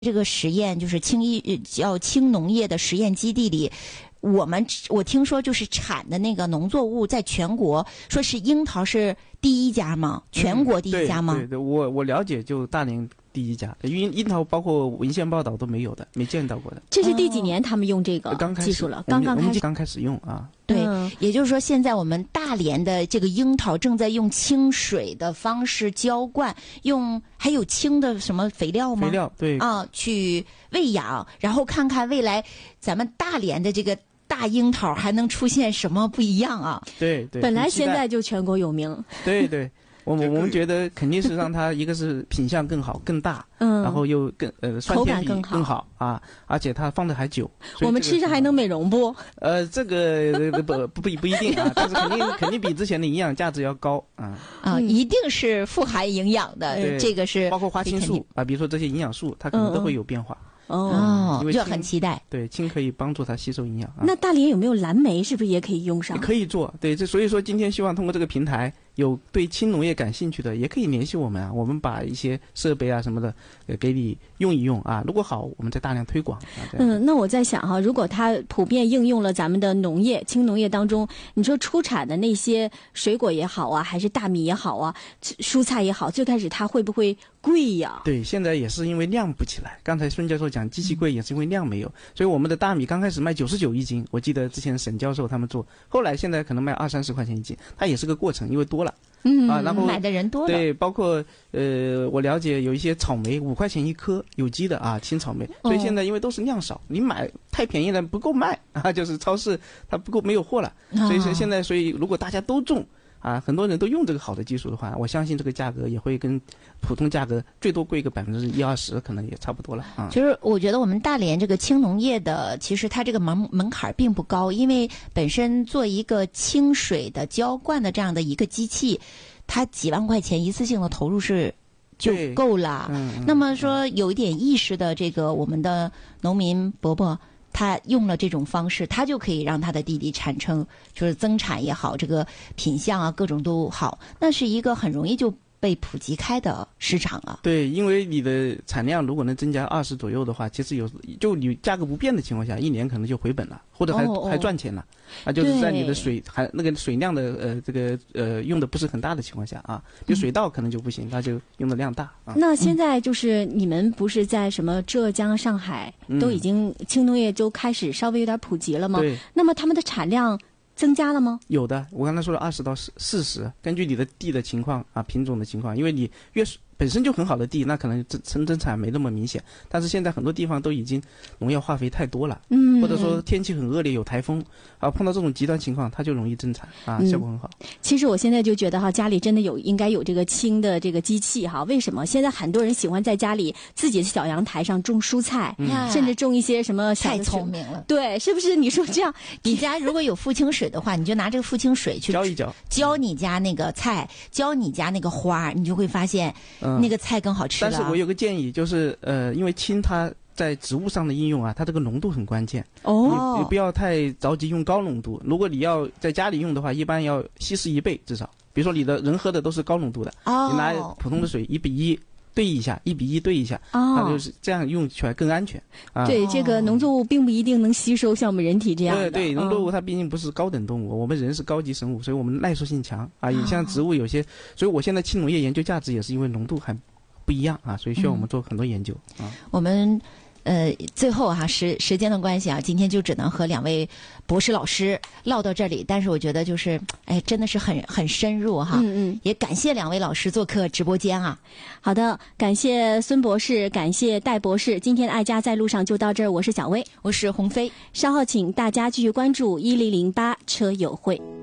这个实验就是叫轻农业的实验基地里，我听说就是产的那个农作物在全国说是樱桃是第一家吗？全国第一家吗？ 对，我了解就大连第一家，樱桃包括文献报道都没有的，没见到过的。 这是第几年他们用这个技术了？刚开始用啊。 对，也就是说现在我们大连的这个樱桃正在用清水的方式浇灌，还有清的什么肥料吗？ 肥料，对啊，去喂养，然后看看未来咱们大连的这个大樱桃还能出现什么不一样啊？ 对， 本来现在就全国有名。 对。我们觉得肯定是让它一个是品相更好更大，然后又酸甜比更好啊，而且它放的还久。 我们吃着还能美容不？ 这个不一定啊，但是肯定比之前的营养价值要高啊。 一定是富含营养的，这个是包括花青素啊，比如说这些营养素，它可能都会有变化。 就很期待。 对，氢可以帮助它吸收营养啊。 那大连有没有蓝莓？是不是也可以用上？ 可以做，对，所以说今天希望通过这个平台，有对轻农业感兴趣的也可以联系我们啊，我们把一些设备啊什么的给你用一用啊，如果好，我们再大量推广啊。 那我在想哈，如果它普遍应用了咱们的农业、轻农业当中，你说出产的那些水果也好啊，还是大米也好啊，蔬菜也好，最开始它会不会贵呀？ 对，现在也是因为量不起来。刚才孙教授讲机器贵也是因为量没有，所以我们的大米刚开始卖99一斤，我记得之前沈教授他们做，后来现在可能卖20-30块钱一斤，它也是个过程，因为多了。然后买的人多了。 对，包括我了解有一些草莓5块钱一颗，有机的啊，青草莓。所以现在因为都是量少，你买太便宜了不够卖啊，就是超市它不够没有货了。所以说现在，如果大家都种啊，很多人都用这个好的技术的话，我相信这个价格也会跟普通价格最多贵个1%-20%，可能也差不多了啊。 其实我觉得我们大连这个轻农业的，其实它这个门槛并不高，因为本身做一个清水的浇灌的这样的一个机器，它几万块钱一次性的投入就够了。那么说有一点意识的这个我们的农民伯伯，他用了这种方式，他就可以让他的地产生就是增产也好，这个品相啊各种都好，那是一个很容易就被普及开的市场啊。 对，因为你的产量如果能增加20左右的话，其实就你价格不变的情况下，1年可能就回本了，或者还赚钱了。就是在你的那个水量的用的不是很大的情况下啊，比如水稻可能就不行，它就用的量大啊。 那现在就是你们不是在什么浙江、上海都已经轻农业就开始稍微有点普及了吗？ 对。 那么他们的产量增加了吗？ 有的，我刚才说了20-40，根据你的地的情况啊，品种的情况，因为你本身就很好的地，那可能增产没那么明显。但是现在很多地方都已经农药化肥太多了，或者说天气很恶劣，有台风啊，碰到这种极端情况，它就容易增产啊，效果很好。 其实我现在就觉得哈，家里真的应该有这个轻的这个机器哈。为什么？现在很多人喜欢在家里自己的小阳台上种蔬菜，甚至种一些什么太聪明了。 对，是不是？你说这样， 你家如果有富清水的话，你就拿这个富清水去浇一浇你家那个菜，浇你家那个花，你就会发现那个菜更好吃了。 但是我有个建议，就是因为氢它在植物上的应用啊，它这个浓度很关键。你不要太着急用高浓度。如果你要在家里用的话，一般要稀释1倍至少。比如说你的人喝的都是高浓度的，你拿普通的水1比1兑一下，1比1兑一下，它就是这样用起来更安全。 对，这个农作物并不一定能吸收像我们人体这样的。 对，农作物它毕竟不是高等动物，我们人是高级生物，所以我们耐受性强啊。也像植物有些，所以我现在轻农业研究价值也是因为浓度还不一样啊，所以需要我们做很多研究啊。 我们最后时间的关系啊，今天就只能和2位博士老师唠到这里。但是我觉得就是真的是很深入哈。也感谢2位老师做客直播间啊。 好的，感谢孙博士，感谢戴博士。今天的爱家在路上就到这儿，我是小薇， 我是鸿飞。 稍后请大家继续关注1008车友会。